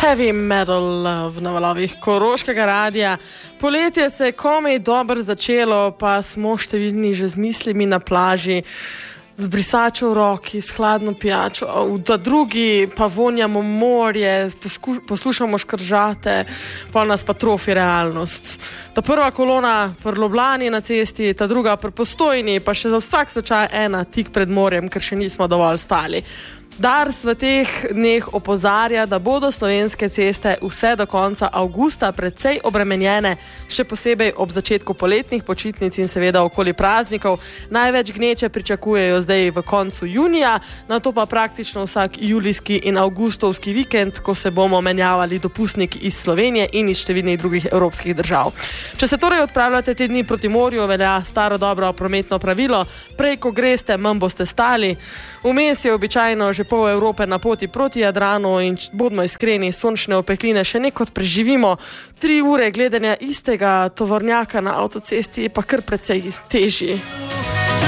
Heavy Metal Love na valovih Koroškega radia. Poletje se je komaj dobro začelo, pa smo številni že z mislimi na plaži, z brisačo v roki, s hladno pijačo, da drugi pa vonjamo morje, poslušamo škržate, pa nas pa trofi realnost. Ta prva kolona pri Ljubljani na cesti, ta druga pri Postojni, pa še za vsak slučaj ena tik pred morjem, ker še nismo dovolj stali. Dars v teh dneh opozarja, da bodo slovenske ceste vse do konca avgusta precej obremenjene, še posebej ob začetku poletnih počitnic in seveda okoli praznikov. Največ gneče pričakujejo zdaj v koncu junija, nato pa praktično vsak julijski in avgustovski vikend, ko se bomo menjavali dopustniki iz Slovenije in iz številnih drugih evropskih držav. Če se torej odpravljate te dni proti morju, velja staro dobro prometno pravilo: prej ko greste, manj boste stali. Vmes je običajno že pol Evrope na poti proti Jadranu in bodimo iskreni, sončne opekline še nekod preživimo. 3 ure gledanja istega tovornjaka na avtocesti je pa kar precej težji.